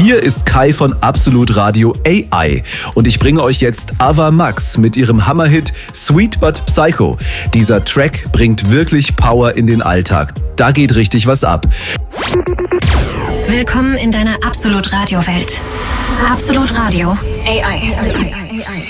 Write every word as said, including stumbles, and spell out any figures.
Hier ist Kai von Absolut Radio A I und ich bringe euch jetzt Ava Max mit ihrem Hammerhit Sweet But Psycho. Dieser Track bringt wirklich Power in den Alltag. Da geht richtig was ab. Willkommen in deiner Absolut Radio Welt. Absolut Radio A I.